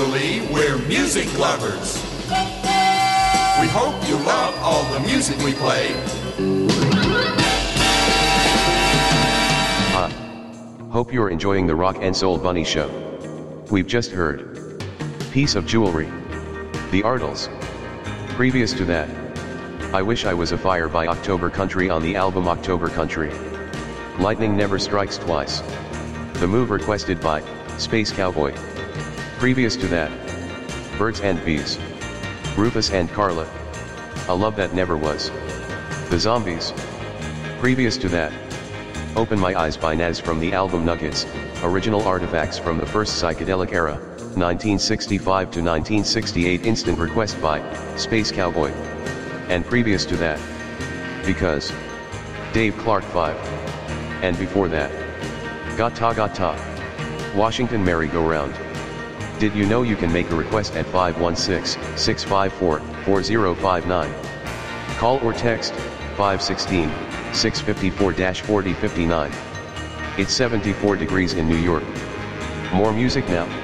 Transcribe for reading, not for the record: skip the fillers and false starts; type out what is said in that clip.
Naturally, we're music lovers. We hope you love all the music we play. Hope you're enjoying the Rock and Soul Bunny Show. We've just heard Piece of Jewelry, The Ardles. Previous to that, I Wish I Was a Fire by October Country on the album October Country. Lightning Never Strikes Twice. The Move requested by Space Cowboy. Previous to that, Birds and Bees, Rufus and Carla, A Love That Never Was. The Zombies. Previous to that, Open My Eyes by Nas from the album Nuggets, original artifacts from the first psychedelic era, 1965 to 1968, instant request by Space Cowboy. And previous to that, Because, Dave Clark 5. And before that, Gata Gata, Washington Merry-Go-Round. Did you know you can make a request at 516-654-4059? Call or text 516-654-4059. It's 74 degrees in New York. More music now.